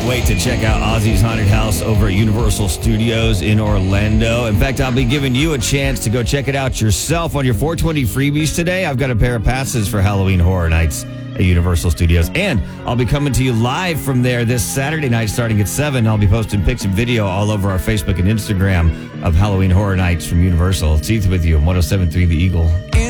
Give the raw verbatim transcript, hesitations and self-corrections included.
cannot wait to check out Ozzy's Haunted House over at Universal Studios in Orlando. In fact, I'll be giving you a chance to go check it out yourself on your four twenty freebies today. I've got a pair of passes for Halloween Horror Nights at Universal Studios. And I'll be coming to you live from there this Saturday night starting at seven. I'll be posting pics and video all over our Facebook and Instagram of Halloween Horror Nights from Universal. It's Ethan with you on one oh seven point three The Eagle.